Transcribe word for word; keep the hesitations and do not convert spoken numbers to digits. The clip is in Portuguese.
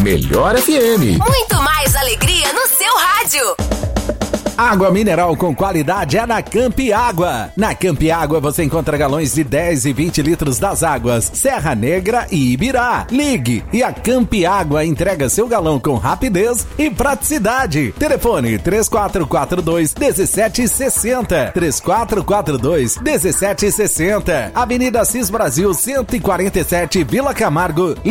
Melhor F M. Muito mais alegria no seu rádio. Água mineral com qualidade é na Campi Água. Na Campi Água você encontra galões de dez e vinte litros das águas Serra Negra e Ibirá. Ligue e a Campi Água entrega seu galão com rapidez e praticidade. Telefone três quatro quatro dois, um sete seis zero. três quatro quatro dois, um sete seis zero. Avenida Assis Brasil cento e quarenta e sete, Vila Camargo.